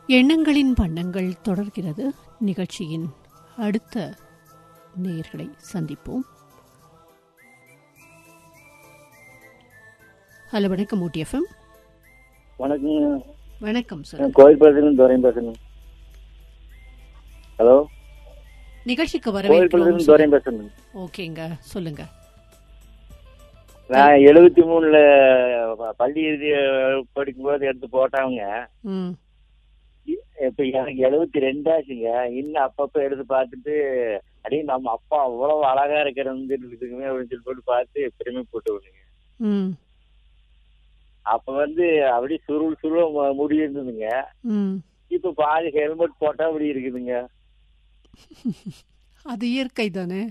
எண்ணங்களின் வண்ணங்கள் தொடர்கிறது. நிகழ்ச்சியின் அடுத்த நேயர்களை சந்திப்போம். ஹலோ, வணக்கம் ஊட்டி எஃப்எம். வணக்கம். வணக்கம் சார். கோயில் பிரதேசம் துரையும் பேசணும். ஹலோ, நிகழ்ச்சிக்கு கோயில் பிரதேசம் துரையும் பேசணும். ஓகேங்க, சொல்லுங்க. நான் 73ல பள்ளி படிக்கும்போது எடுத்து போட்டாங்க. இப்ப எனக்கு 72 ஆச்சுங்க. இன்னும் அப்பப்ப எடுத்து பார்த்துட்டு அப்படியே நம்ம அப்பா அவ்வளவு அழகா இருக்கிறதுமே அப்படின்னு சொல்லி போட்டு பார்த்து பெருமை போட்டு விடுங்க. அப்ப அப்படியே சுருள் முடி இருந்ததுங்க. இப்ப பாதி ஹெல்மெட் போட்டா அப்படி இருக்குதுங்க. அது இயற்கை தானே.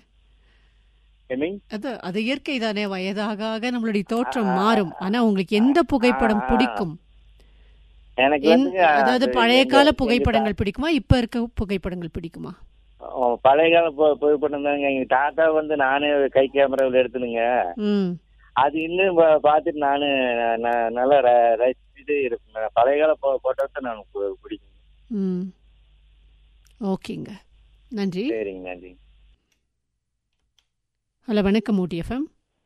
அது இயற்கை தானே. வயதாக நம்மளுடைய தோற்றம் மாறும். ஆனா உங்களுக்கு எந்த புகைப்படம் பிடிக்கும்? எனக்கு அதாவது பழைய கால புகைப்படங்கள் பிடிக்குமா, இப்ப இருக்க புகைப்படங்கள் பிடிக்குமா? பழைய கால புகைப்படம் தாங்க. எங்க தாத்தா நானே கை கேமராவில் எடுத்துனுங்க. அது இன்னும் பார்த்துட்டு நானு நல்லா ரசிச்சுட்டு இருப்பேன். பழைய கால போட்டோத்தை நான் பிடிக்கும். ஓகேங்க, நன்றி. சரிங்க, நன்றி. ஹலோ, வணக்கம் ஊட்டி எஃப்எம்.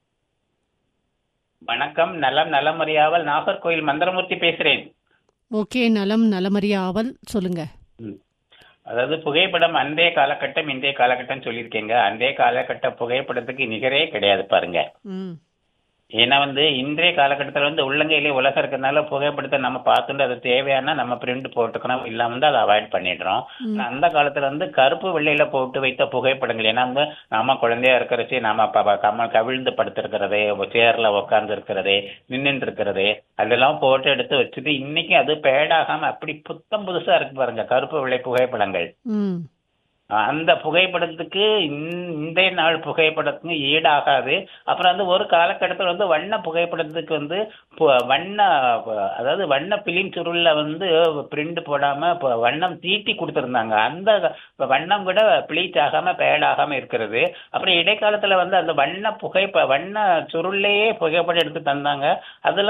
வணக்கம். நலமறியாவல் நாகர்கோயில் மந்திரமூர்த்தி பேசுறேன். ஓகே, நலமறியாவல் சொல்லுங்க. அதாவது புகைப்படம் அன்றைய காலகட்டம் இன்றைய காலகட்டம் சொல்லியிருக்கேங்க. அன்றைய காலகட்ட புகைப்படத்துக்கு நிகரே கிடையாது பாருங்க. ஏன்னா இன்றைய காலகட்டத்தில் உள்ளங்கையிலே உலகம் இருக்கிறதுனால புகைப்படத்தை நம்ம பார்த்துட்டு அது தேவையான நம்ம பிரிண்ட் போட்டுக்கணும், இல்லாம அதை அவாய்ட் பண்ணிடுறோம். அந்த காலத்துல கருப்பு வெள்ளையில போட்டு வைத்த புகைப்படங்கள், ஏன்னா நாம குழந்தையா இருக்கிறச்சு நாம கவிழ்ந்து படுத்திருக்கிறது, சேர்ல உட்கார்ந்து இருக்கிறது, நின்று இருக்கிறது, அதெல்லாம் போட்டோ எடுத்து வச்சுட்டு இன்னைக்கு அது பேடாகாம அப்படி புத்தம் புதுசா இருக்கு பாருங்க கருப்பு வெள்ளை புகைப்படங்கள். அந்த புகைப்படத்துக்கு இன்றைய நாள் புகைப்படத்துக்கு ஈடாகாது. அப்புறம் ஒரு காலகட்டத்தில் வண்ண புகைப்படத்துக்கு அதாவது வண்ண பிலிம் சுருள்ல பிரிண்ட் போடாம வண்ணம் தீட்டி கொடுத்துருந்தாங்க. அந்த வண்ணம் கூட ப்ளீச் ஆகாம பேடாகாம இருக்கிறது. அப்புறம் இடைக்காலத்துல அந்த வண்ண சுருள்ளையே புகைப்படம் எடுத்து தந்தாங்க. அதெல்லாம்